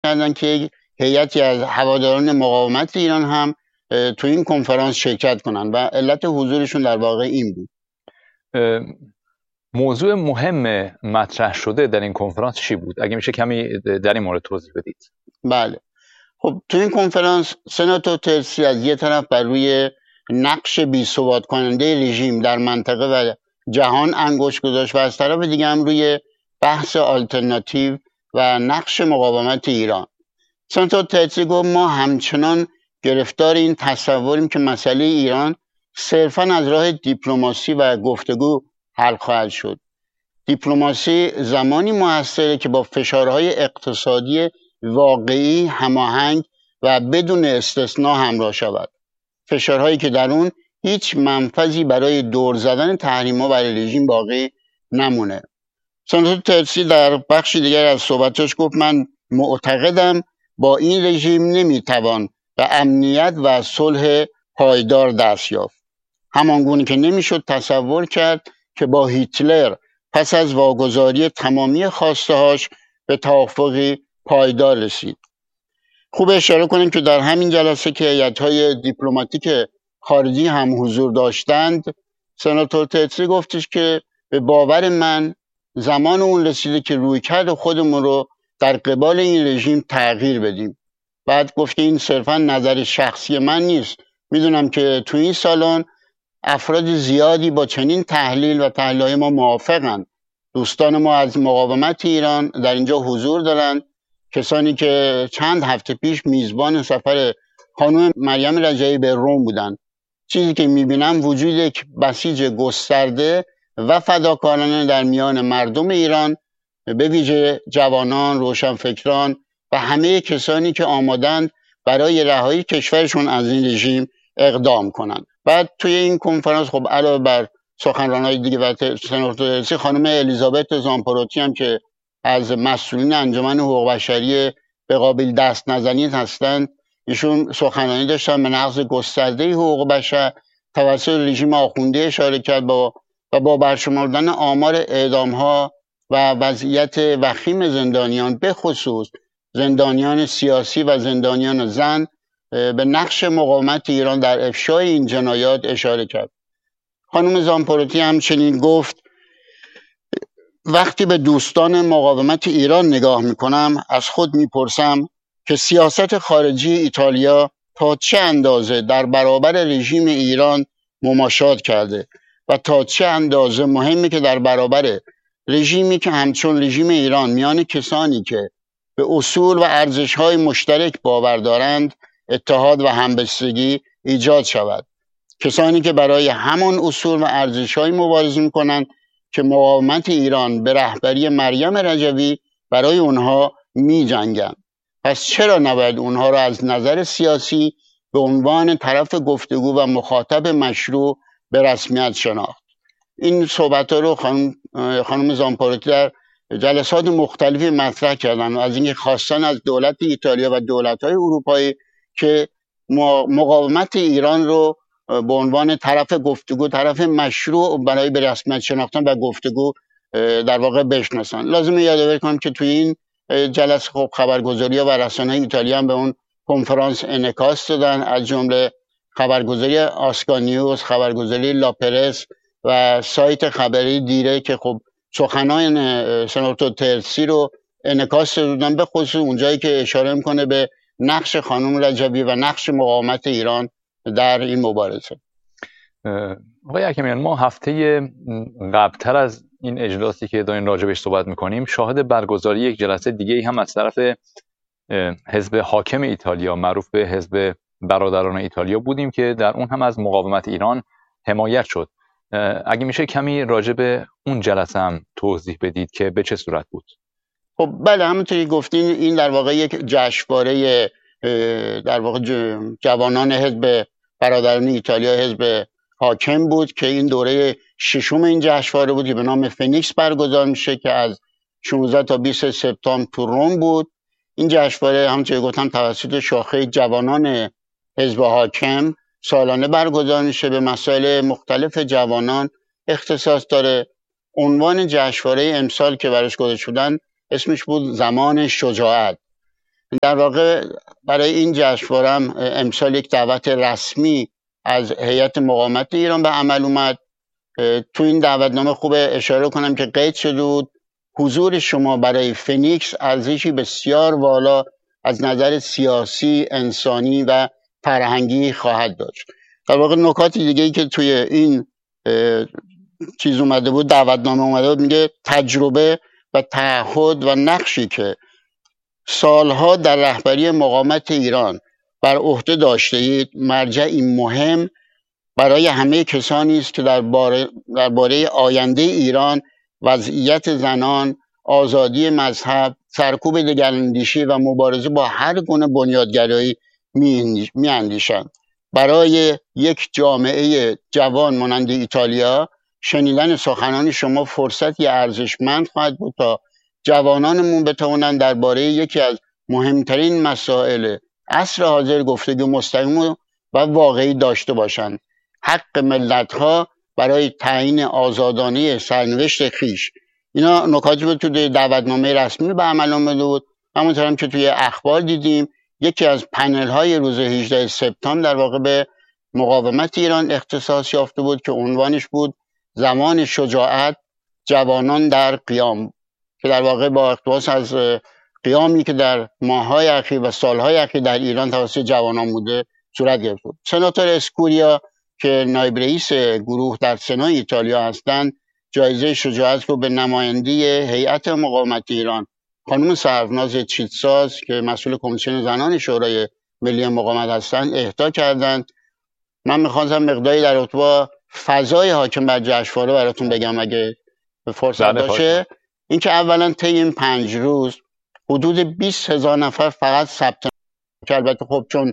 کردن که هیئتی از هواداران مقاومت ایران هم تو این کنفرانس شرکت کنن و علت حضورشون در واقع این بود. موضوع مهم مطرح شده در این کنفرانس چی بود؟ اگه میشه کمی در این مورد توضیح بدید. بله، خب تو این کنفرانس سناتور ترسی از یه طرف بر روی نقش بی‌ثبات کننده رژیم در منطقه و جهان انگشت گذاشت و از طرف دیگه هم روی بحث آلترناتیو و نقش مقاومت ایران. سناتور ترسی گفت ما همچنان گرفتار این تصوریم که مسئله ایران صرفاً از راه دیپلماسی و گفتگو حل خواهد شد. دیپلماسی زمانی موثره که با فشارهای اقتصادی واقعی هماهنگ و بدون استثناء همراه شود. فشارهایی که در اون هیچ منفذی برای دور زدن تحریم‌ها برای رژیم باقی نمونه. سناتور ترسی در بخشی دیگر از صحبتش گفت من معتقدم با این رژیم نمیتوان به امنیت و صلح پایدار دست یافت. همانگونه که نمیشد تصور کرد که با هیتلر پس از واگذاری تمامی خواسته‌هاش به توافقی پایدار رسید. خوب اشاره کنیم که در همین جلسه که هیئت‌های دیپلماتیک خارجی هم حضور داشتند، سناتور ترسی گفتش که به باور من زمان اون رسیده که رویکرد خودمون رو در قبال این رژیم تغییر بدیم. بعد گفت که این صرفا نظر شخصی من نیست. میدونم که تو این سالن افراد زیادی با چنین تحلیل و تحلیل‌های ما موافقن. دوستان ما از مقاومت ایران در اینجا حضور دارن، کسانی که چند هفته پیش میزبان سفر خانم مریم رجبی به روم بودن. چیزی که میبینم وجود یک بسیج گسترده و فداکارانه در میان مردم ایران، به ویژه جوانان، روشنفکران و همه کسانی که آمادند برای رهایی کشورشون از این رژیم اقدام کنند. بعد توی این کنفرانس خب علاوه بر سخنران‌های دیگه و سناتور ترسی، خانم الیزابت زامپروتی هم که از مسئولین انجمن حقوق بشری به قابل دست نزنید هستند، ایشون سخنرانی داشتن به نقض گسترده حقوق بشر توسط رژیم آخونده اشاره کرد و با برشمردن آمار اعدام‌ها و وضعیت وخیم زندانیان، به خصوص زندانیان سیاسی و زندانیان زن، به نقش مقاومت ایران در افشای این جنایات اشاره کرد. خانم زامپروتی همچنین گفت وقتی به دوستان مقاومت ایران نگاه میکنم از خود میپرسم که سیاست خارجی ایتالیا تا چه اندازه در برابر رژیم ایران مماشات کرده و تا چه اندازه مهمه که در برابر رژیمی که همچون رژیم ایران میان کسانی که به اصول و ارزش‌های مشترک باور دارند اتحاد و همبستگی ایجاد شود. کسانی که برای همان اصول و ارزش‌های مبارزه می‌کنند که مقاومت ایران به رهبری مریم رجبی برای اونها می‌جنگند. پس چرا نباید اونها را از نظر سیاسی به عنوان طرف گفتگو و مخاطب مشروع به رسمیت شناخت؟ این صحبت‌ها رو خانم زامپروتی در جلسات مختلفی مطرح کردن، از اینکه خواستن از دولت ایتالیا و دولت‌های اروپایی که مقاومت ایران رو به عنوان طرف گفتگو، طرف مشروع برای به رسمیت شناختن و گفتگو در واقع بشناسن. لازمه یادآوری کنم که توی این جلسه خب خبرگزاری‌ها و رسانه‌های ایتالیا هم به اون کنفرانس انعکاس دادن، از جمله خبرگزاری آسکا نیوز، خبرگزاری لاپرس و سایت خبری دیره که خب سخنان سناتور ترسی رو انعکاس دادن، به خصوص اونجایی که اشاره میکنه به نقش خانم رجبی و نقش مقاومت ایران در این مبارزه. آقای اکمیان، ما هفته قبلتر از این اجلاسی که داریم راجبش صحبت میکنیم شاهد برگزاری یک جلسه دیگه هم از طرف حزب حاکم ایتالیا معروف به حزب برادران ایتالیا بودیم که در اون هم از مقاومت ایران حمایت شد. اگه میشه کمی راجب اون جلسه هم توضیح بدید که به چه صورت بود؟ خب بله، همونطوری گفتین این در واقع یک جشنواره در واقع جوانان حزب برادران ایتالیا، حزب حاکم بود که این دوره ششم این جشنواره بود که به نام فنیکس برگزار میشه که از 16 تا 20 سپتامبر تو روم بود. این جشنواره همونطوری گفتم توسط شاخه جوانان حزب حاکم سالانه برگزار میشه، به مسائل مختلف جوانان اختصاص داره. عنوان جشنواره امسال که براش گذاشته شدن اسمش بود زمان شجاعت. در واقع برای این جشنوارم امسال یک دعوت رسمی از هیئت مقاومت ایران به عمل اومد. تو این دعوتنامه خوبه اشاره کنم که قید شده بود حضور شما برای فنیکس ارزشی بسیار والا از نظر سیاسی، انسانی و فرهنگی خواهد داشت. در واقع نکات دیگه‌ای که توی این چیز اومده بود، دعوتنامه اومده بود، میگه تجربه و تعهد و نقشی که سالها در رهبری مقاومت ایران بر عهده داشته اید مرجعی مهم برای همه کسانی است که درباره آینده ایران، وضعیت زنان، آزادی مذهب، سرکوب دگراندیشی و مبارزه با هر گونه بنیادگرایی میاندیشند. برای یک جامعه جوان مانند ایتالیا شنیدن سخنان شما فرصتی ارزشمند خواهد بود تا جوانانمون بتوانند درباره یکی از مهمترین مسائل عصر حاضر گفتگو مستقیم و واقعی داشته باشند. حق ملت‌ها برای تعیین آزادانه سرنوشت خویش. اینا نکاتی بود توی دعوتنامه رسمی به عمل آمده بود. همونطور هم که توی اخبار دیدیم یکی از پنل‌های روز 18 سپتامبر در واقع به مقاومت ایران اختصاص یافته بود که عنوانش بود زمان شجاعت، جوانان در قیام، که در واقع با اقتباس از قیامی که در ماه‌های اخیر و سال‌های اخیر در ایران توسط جوانان بوده صورت گرفت. سناتور اسکوریا که نایب رئیس گروه در سنای ایتالیا هستند جایزه شجاعت رو به نماینده هیئت مقاومت ایران خانم سرفناز چیتساز که مسئول کمیسیون زنان شورای ملی مقاومت هستند اهدا کردند. من می‌خواستم مقداری در رابطه با فضای حاکم بر جشنواره براتون بگم اگه فرصت باشه. اینکه اولا طی این 5 روز حدود 20,000 نفر فقط ثبت نام کردند. البته خب چون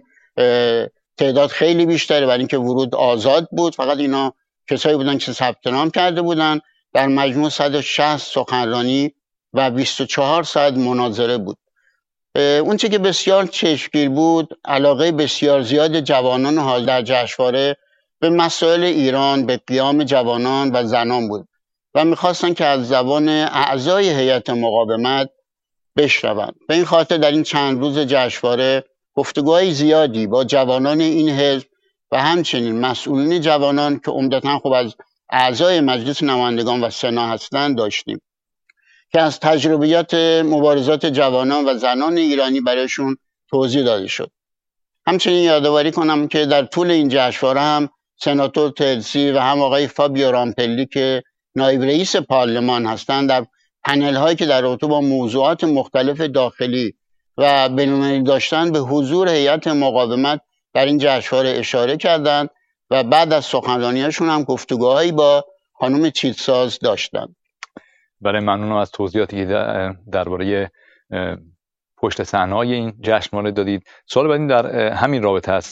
تعداد خیلی بیشتره برای اینکه ورود آزاد بود، فقط اینا کسایی بودن که ثبت نام کرده بودن. در مجموع 160 سخنرانی و 24 ساعت مناظره بود. اون چه که بسیار چشمگیر بود علاقه بسیار زیاد جوانان حال در جشنواره به مسائل ایران، به قیام جوانان و زنان بود و میخواستن که از زبان اعضای هیئت مقاومت بشنوند. به این خاطر در این چند روز جشنواره گفتگوهای زیادی با جوانان این حزب و همچنین مسئولین جوانان که عمدتاً خب از اعضای مجلس نمایندگان و سنا هستند داشتیم که از تجربیات مبارزات جوانان و زنان ایرانی برایشون توضیح داده شد. همچنین یادآوری کنم که در طول این جشنواره هم سناتور ترسی و هم آقای فابیو رامپلی که نایب رئیس پارلمان هستند در پنل هایی که در رابطه با موضوعات مختلف داخلی و بین‌المللی داشتن به حضور هیئت مقاومت در این جشنواره اشاره کردند و بعد از سخنرانی‌هاشون هم گفتگوهایی با خانم چیتساز داشتند. برای ممنونم از توضیحاتی که درباره پشت صحنه‌های این جشنواره دادید. سوال بعدی در همین رابطه است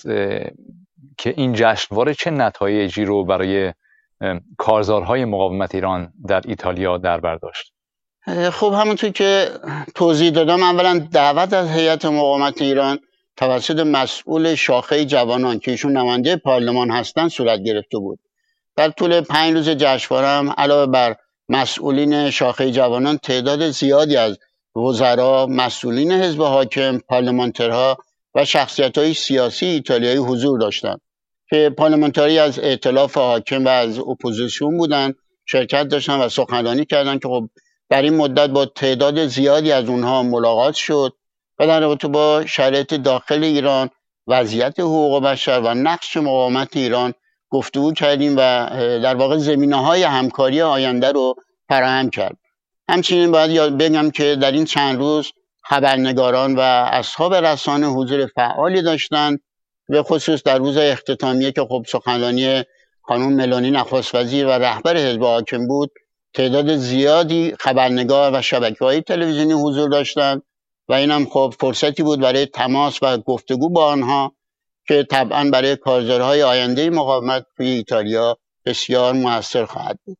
که این جشنواره چه نتایجی رو برای کارزارهای مقاومت ایران در ایتالیا در بر داشت؟ خب همونطور که توضیح دادم اولا دعوت از هیئت مقاومت ایران توسط مسئول شاخه جوانان که ایشون نماینده پارلمان هستند صورت گرفته بود. در طول 5 روز جشنواره هم علاوه بر مسئولین شاخه جوانان تعداد زیادی از وزرا، مسئولین حزب حاکم، پارلمانترها و شخصیت‌های سیاسی ایتالیایی حضور داشتند که پارلمانتری از ائتلاف حاکم و از اپوزیسیون بودند، شرکت داشتن و سخنرانی کردند که خب در این مدت با تعداد زیادی از اونها ملاقات شد و در رابطه با شرایط داخل ایران، وضعیت حقوق بشر و نقش مقاومت ایران گفتگو کردیم و در واقع زمینه‌های همکاری آینده رو فراهم کرد. همچنین باید بگم که در این چند روز خبرنگاران و اصحاب رسانه حضور فعالی داشتند، به خصوص در روز اختتامیه که خب سخنرانی خانم ملانی نخست وزیر و رهبر حزب حاکم بود، تعداد زیادی خبرنگار و شبکه‌های تلویزیونی حضور داشتند و اینم خب فرصتی بود برای تماس و گفتگو با آنها که طبعا برای کارزارهای آینده مقاومت توی ایتالیا بسیار موثر خواهد بود.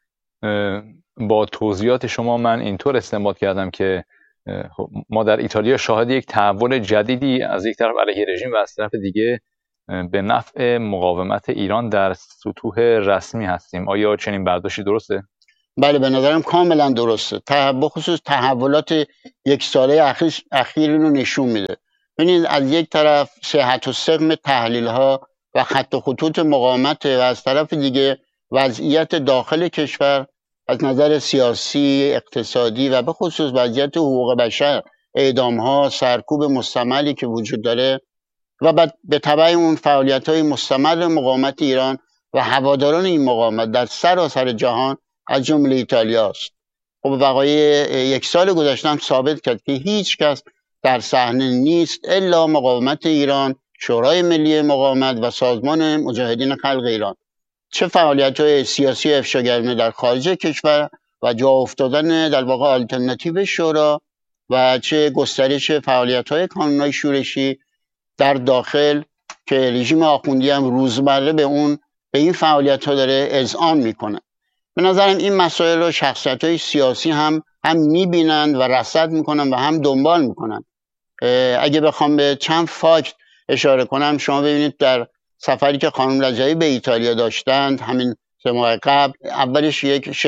با توضیحات شما من اینطور استنباط کردم که ما در ایتالیا شاهد یک تحول جدیدی از یک طرف علیه رژیم و از طرف دیگه به نفع مقاومت ایران در سطوح رسمی هستیم. آیا چنین برداشتی درسته؟ بله به نظرم کاملا درسته. بخصوص تحولات یک ساله اخیر رو نشون میده. ببینید از یک طرف صحت و سقم تحلیل ها و خط و خطوط مقاومت و از طرف دیگه وضعیت داخل کشور از نظر سیاسی، اقتصادی و به خصوص وضعیت حقوق بشر، اعدام ها، سرکوب مستمری که وجود داره و بعد به تبع اون فعالیت‌های مستمر مقاومت ایران و هواداران این مقاومت در سراسر جهان از جمله ایتالیا است. خب وقایع یک سال گذشته هم ثابت کرد که هیچ کس در صحنه نیست الا مقاومت ایران، شورای ملی مقاومت و سازمان مجاهدین خلق ایران. چه فعالیت‌های سیاسی افشاگرانه در خارج کشور و جا افتادن در واقع آلترناتیو شورا و چه گسترش فعالیت‌های کانون‌های شورشی در داخل که رژیم آخوندی هم روزمره به این فعالیت‌ها داره اذعان میکنه. به نظرم این مسائل رو شخصیت‌های سیاسی هم میبینند و رصد میکنن و هم دنبال میکنن. اگه بخوام به چند فاکت اشاره کنم، شما ببینید در سفری که خانم رجایی به ایتالیا داشتند همین 3 ماه قبل، اولش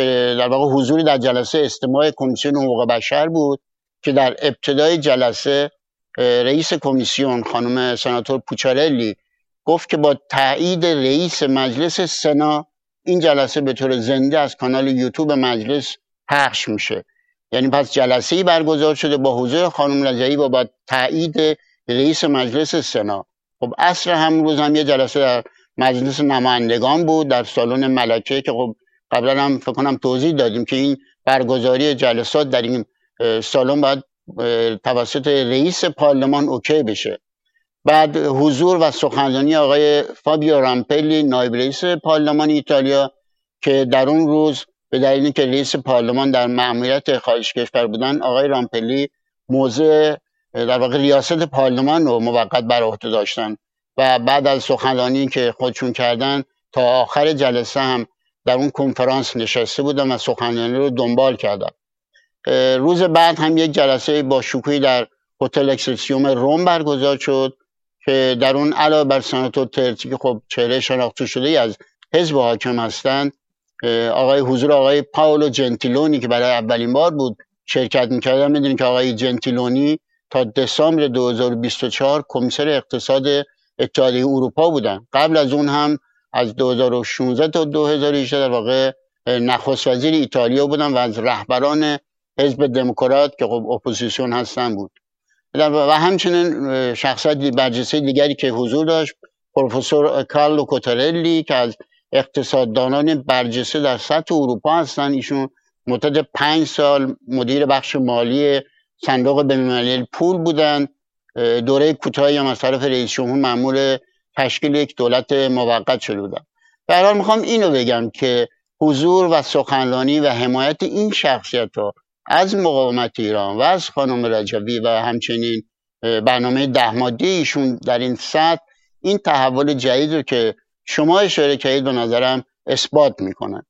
در واقع حضوری در جلسه استماع کمیسیون حقوق بشر بود که در ابتدای جلسه رئیس کمیسیون خانم سناتور پوچارلی گفت که با تایید رئیس مجلس سنا این جلسه به طور زنده از کانال یوتیوب مجلس پخش میشه. یعنی پس جلسه‌ای برگزار شده با حضور خانم رجایی و با تایید رئیس مجلس سنا. خب عصر همون روز هم یه جلسه در مجلس نمایندگان بود در سالن ملکه که خب قبلا هم فکر کنم توضیح دادیم که این برگزاری جلسات در این سالن باید توسط رئیس پارلمان اوکی بشه. بعد حضور و سخنرانی آقای فابیو رامپلی نایب رئیس پارلمان ایتالیا که در اون روز به دلیل اینکه رئیس پارلمان در مأموریت خارج کشور بودن، آقای رامپلی موضع در واقع ریاست پارلمان رو موقت بر عهده داشتن و بعد از سخنرانی که خودشون کردن تا آخر جلسه هم در اون کنفرانس نشسته بودن و سخنرانی رو دنبال کردن. روز بعد هم یک جلسه با شکوهی در هتل اکسلسیوم روم برگزار شد که در اون علاوه بر سناتور ترتی که خب چهره شناخته شده از حزب حاکم هستند، حضور آقای پاولو جنتیلونی که برای اولین بار بود شرکت می‌کردن. می‌دونید که آقای جنتیلونی تا دسامبر 2024 کمیسر اقتصاد اتحادیه اروپا بودن. قبل از اون هم از 2016 تا 2018 در واقع نخست وزیر ایتالیا بودن و از رهبران حزب دموکرات که خب اپوزیسیون هستن بود. و همچنین شخصیت برجسته دیگری که حضور داشت پروفسور کارلو کوتارلی که از اقتصاددانان برجسته در سطح اروپا هستن. ایشون مدت 5 سال مدیر بخش مالی صندوق بین‌المللی پول بودن. دوره کوتاهی هم از طرف رئیس جمهور مأمور تشکیل یک دولت موقت شده بودن. به هر حال میخوام اینو بگم که حضور و سخنرانی و حمایت این شخصیت‌ها از مقاومت ایران و از خانم رجوی و همچنین برنامه 10 ماده ایشون در این سطح این تحول جدید رو که شما اشاره کردید به نظرم اثبات میکنن.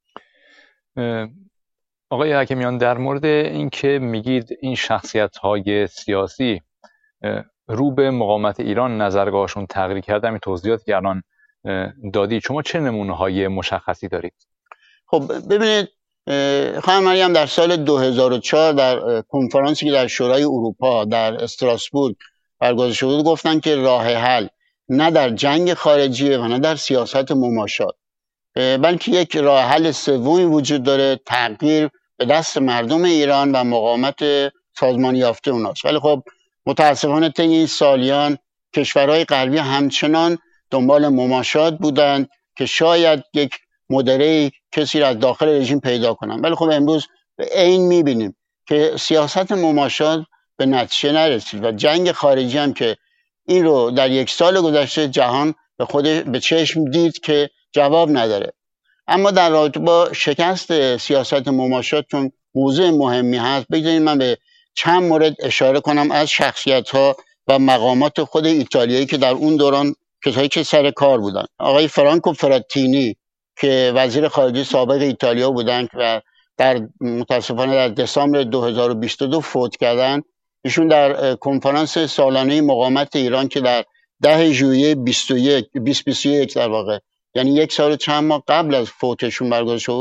آقای حکیمیان، در مورد اینکه میگید این شخصیت‌های سیاسی رو به مقاومت ایران نظرگاهشون تغییر کرده، همین توضیحات که الان دادید، شما چه نمونه‌های مشخصی دارید؟ خب ببینید خانم مریم در سال 2004 در کنفرانسی که در شورای اروپا در استراسبورگ برگزار شد گفتن که راه حل نه در جنگ خارجی و نه در سیاست مماشات، بلکه یک راه حل سومی وجود داره، تغییر به دست مردم ایران و مقاومت سازمانی یافته اوناست. ولی خب متاسفانه طی این سالیان کشورهای غربی همچنان دنبال مماشات بودند که شاید یک مدره کسی را از داخل رژیم پیدا کنن. ولی خب امروز به عین میبینیم که سیاست مماشات به نتیجه نرسید و جنگ خارجی هم که این رو در 1 سال گذشته جهان به چشم دید که جواب نداره. اما در رابطه با شکست سیاست مماشات چون موضوع مهمی هست، بگذارید من به چند مورد اشاره کنم از شخصیت‌ها و مقامات خود ایتالیایی که در اون دوران کسایی که سر کار بودن. آقای فرانکو فراتینی که وزیر خارجه سابق ایتالیا بودن و متاسفانه در دسامبر 2022 فوت کردن. ایشون در کنفرانس سالانه مقاومت ایران که در 10 ژوئیه 2021 در واقع یعنی 1 سال چند ماه قبل از فوتشون برگزار شد،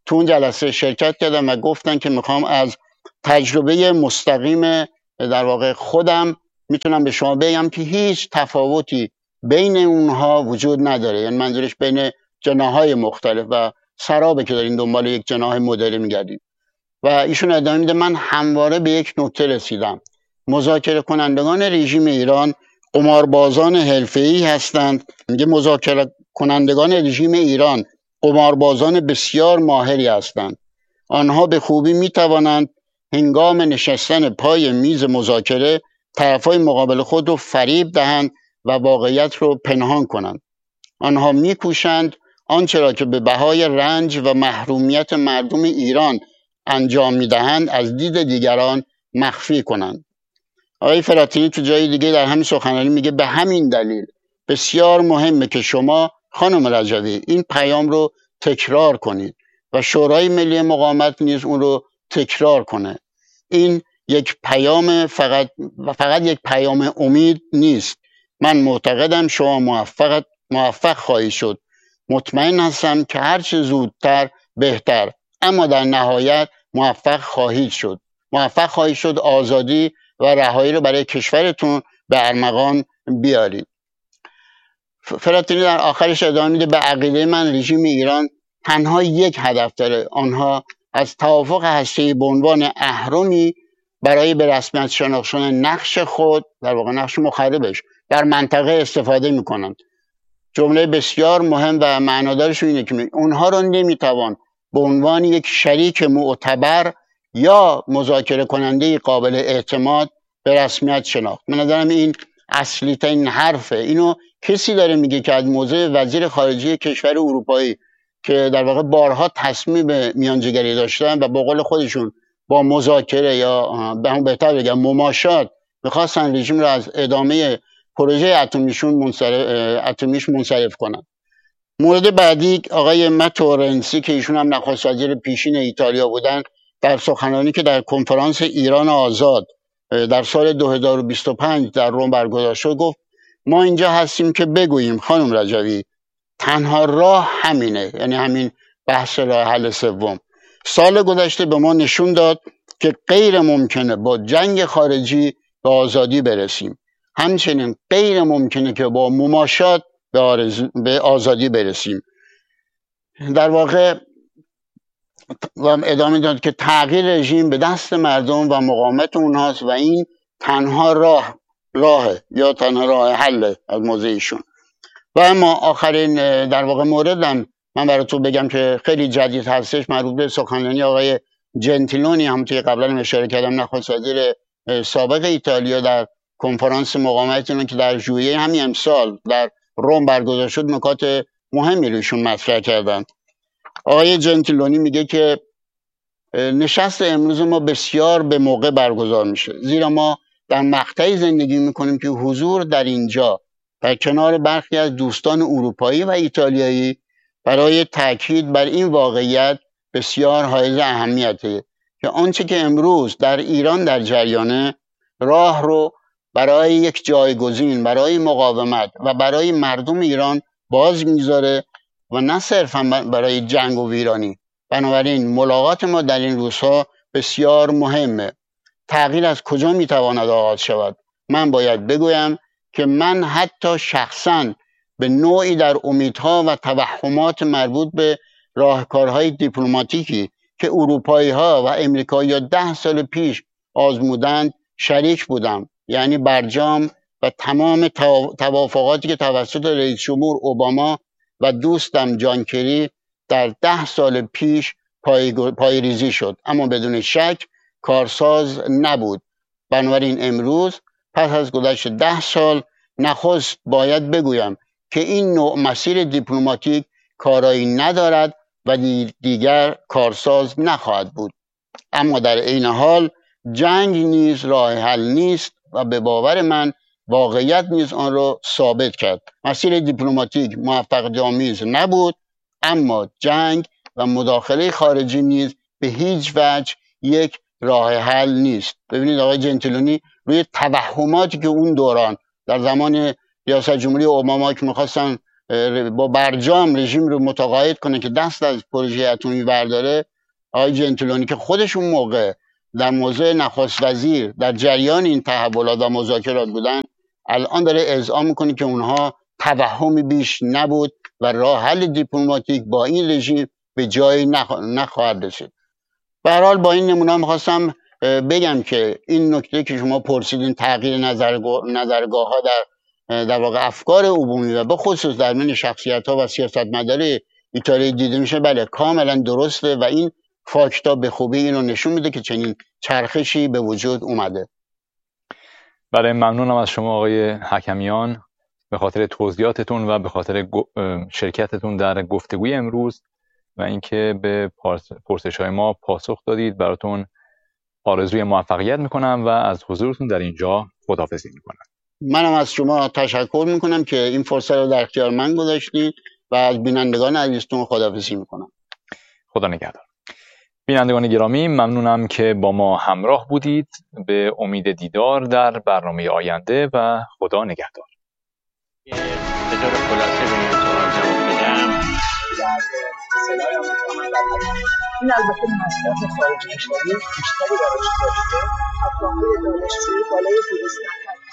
تو اون جلسه شرکت کردم و گفتن که میخوام از تجربه مستقیم در واقع خودم میتونم به شما بگم که هیچ تفاوتی بین اونها وجود نداره. یعنی منظورش بین جناح‌های مختلف و سرابه که دارین دنبال یک جناح مدرن میگردیم. و ایشون ادامه میده من همواره به یک نکته رسیدم: مذاکره کنندگان رژیم ایران قماربازان حرفه‌ای هستند. میگه مذاکره کنندگان رژیم ایران قماربازان بسیار ماهری هستند. آنها به خوبی میتوانند هنگام نشستن پای میز مذاکره طرفای مقابل خود رو فریب دهند و واقعیت رو پنهان کنند. آنها میکوشند آنچه را که به بهای رنج و محرومیت مردم ایران انجام میدهند از دید دیگران مخفی کنند. آقای فراتینی تو جای دیگه در همین سخنرانی میگه به همین دلیل بسیار مهمه که شما خانم رجوی این پیام رو تکرار کنید و شورای ملی مقاومت نیز اون رو تکرار کنه. این یک پیام فقط یک پیام امید نیست. من معتقدم شما موفق خواهید شد. مطمئن هستم که هرچه زودتر بهتر، اما در نهایت موفق خواهید شد. آزادی و رهایی رو برای کشورتون به ارمغان بیارید. فراتینی در آخرش ادامه میده به عقیده من رژیم ایران تنها یک هدف داره. آنها از توافق هسته‌ای به عنوان اهرمی برای به رسمیت شناختن نقش خود، در واقع نقش مخربش، در منطقه استفاده میکنند. جمله بسیار مهم و معنادارش اینه که اونها رو نمیتوان به عنوان یک شریک معتبر یا مذاکره کننده قابل اعتماد به رسمیت شناخت. من نظرم این اصلی ترین حرفه. اینو کسی داره میگه که از موضع وزیر خارجه کشور اروپایی که در واقع بارها تصمیم به میانجیگری داشتن و با قول خودشون با مذاکره یا به هم بهتر بگم مماشات میخواستن رژیم رو از ادامه پروژه اتمیش منصرف کنن. مورد بعدی آقای ماتو رنسی که ایشون هم نخست وزیر پیشین ایتالیا بودن، در سخنرانی که در کنفرانس ایران آزاد در سال 2025 در روم برگزار شد گفت ما اینجا هستیم که بگوییم خانم رجوی تنها راه همینه، یعنی همین بحث راه حل سوم. سال گذشته به ما نشون داد که غیر ممکنه با جنگ خارجی به آزادی برسیم، همچنین غیر ممکنه که با مماشات به آزادی برسیم. در واقع ادامه داد که تغییر رژیم به دست مردم و مقاومت اونهاست و این تنها راه یا تنها راه حل از موضع ایشون. و اما آخرین در واقع موردم من براتون بگم که خیلی جدید هستش، مربوط به سخنرانی آقای جنتیلونی، هم توی قبلا اشاره کردم، نخست وزیر سابق ایتالیا در کنفرانس مقاومت که در ژوئیه همین امسال در روم برگزار شد نکات مهمی روشون مطرح کردن. آقای جنتیلونی میگه که نشست امروز ما بسیار به موقع برگزار میشه، زیرا ما در مقطعی زندگی میکنیم که حضور در اینجا در کنار برخی از دوستان اروپایی و ایتالیایی برای تاکید بر این واقعیت بسیار حائز اهمیته که آنچه که امروز در ایران در جریانه راه رو برای یک جایگزین برای مقاومت و برای مردم ایران باز میذاره و نه صرفا برای جنگ و ویرانی. بنابراین ملاقات ما در این روزها بسیار مهمه. تغییر از کجا میتواند آغاز شود؟ من باید بگویم که من حتی شخصا به نوعی در امیدها و توهمات مربوط به راهکارهای دیپلماتیکی که اروپایی ها و امریکایی 10 سال پیش آزمودند شریک بودم، یعنی برجام و تمام توافقاتی که توسط رئیس جمهور اوباما و دوستم جان کری در 10 سال پیش پایه‌ریزی شد، اما بدون شک کارساز نبود. بنابراین امروز پس از گذشت 10 سال نخست باید بگویم که این نوع مسیر دیپلماتیک کارایی ندارد و دیگر کارساز نخواهد بود. اما در عین حال جنگ نیز راه حل نیست و به باور من واقعیت نیز آن را ثابت کرد. مسیر دیپلماتیک موفقیت‌آمیز نبود، اما جنگ و مداخله خارجی نیز به هیچ وجه یک راه حل نیست. ببینید آقای جنتیلونی روی توهماتی که اون دوران در زمان ریاست جمهوری اوباما که میخواستن با برجام رژیم رو متقاعد کنه که دست از پروژه اتمی برداره، آقای جنتلونی که خودشون موقع در موضع نخست وزیر در جریان این تحولات و مذاکرات بودن، الان داره اذعان میکنه که اونها توهمی بیش نبود و راه حل دیپلماتیک با این رژیم به جایی نخواهد رسید. به هر حال با این نمونه میخواستم بگم که این نکته که شما پرسیدین، تغییر نظرگاه ها در واقع افکار عمومی و به خصوص در بین شخصیت ها و سیاستمدار ایتالیا دیده میشه، بله کاملا درسته و این فاکتا به خوبی اینو نشون میده که چنین چرخشی به وجود اومده. بله، ممنونم از شما آقای حکمیان به خاطر توضیحاتتون و به خاطر شرکتتون در گفتگوی امروز و اینکه به پرسش‌های ما پاسخ دادید. براتون آرزوی موفقیت میکنم و از حضورتون در اینجا خداحافظی میکنم. منم از شما تشکر میکنم که این فرصت رو در اختیار من گذاشتید و از بینندگان عزیزتون خداحافظی میکنم. خدا نگهدار. بینندگان گرامی، ممنونم که با ما همراه بودید. به امید دیدار در برنامه آینده و خدا نگهدار. به طور خلاصه به این سوال جواب بدم، این البته مصرف خارج کشوری بیشتری براش داشته، افغان‌های دانشجویی بالای 200